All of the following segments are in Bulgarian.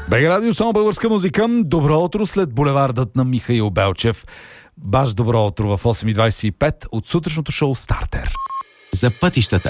БГ Радио, само българска музика. Добро утро след булевардът на Михаил Белчев. Баш добро утро в 8:25 от сутрешното шоу Стартер. За пътищата.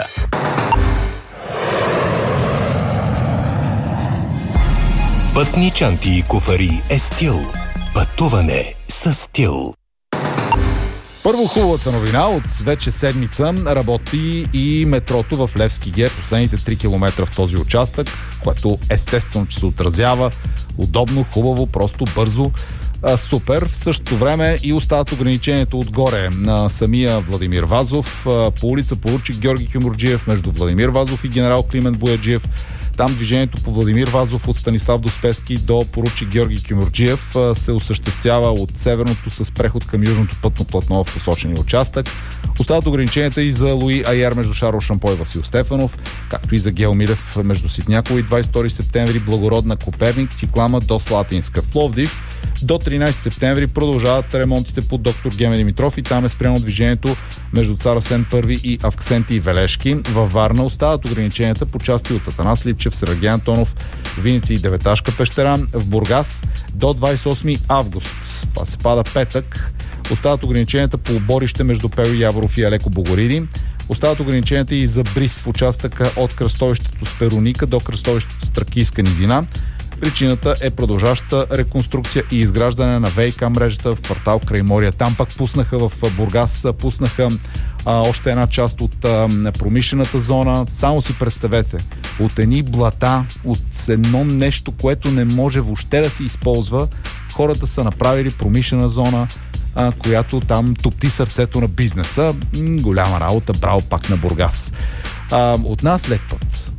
Пътни чанти и куфари е стил. Пътуване с стил. Първо, хубавата новина. От вече седмица работи и метрото в Левски Г. Последните 3 км в този участък, което естествено, че се отразява удобно, хубаво, просто бързо. Супер. В същото време и остават ограничението отгоре на самия Владимир Вазов по улица Поручик Георги Кюмюрджиев между Владимир Вазов и генерал Климент Бояджиев. Там движението по Владимир Вазов от Станислав Доспевски до поручик Георги Кюмюрджиев се осъществява от северното с преход към южното пътно платно в посочения участък. Остават ограниченията и за Луи Айер между Шарл Шампой и Васил Стефанов, както и за Гео Милев между Ситняково и 22 септември, Благородна Коперник, Циклама до Слатинска. В Пловдив до 13 септември продължават ремонтите по доктор Геме Димитров и там е спрямо движението между Цар Асен I и Авксенти и Велешки. Във Варна остават ограниченията по части от Атанас Липчев, Сергей Антонов, Виница и Деветашка пещера. В Бургас до 28 август. Това се пада петък. Остават ограниченията по оборище между Пео Яворов и Алеко Богориди. Остават ограниченията и за Бриз в участъка от кръстовището с Перуника до кръстовището с Тракийска низина. Причината е продължаваща реконструкция и изграждане на ВиК мрежата в квартал Краймория. Там пак пуснаха в Бургас, още една част от промишлената зона. Само си представете, от едни блата, от едно нещо, което не може въобще да се използва, хората са направили промишлена зона, която там топти сърцето на бизнеса. Голяма работа, браво пак на Бургас. От нас лек път.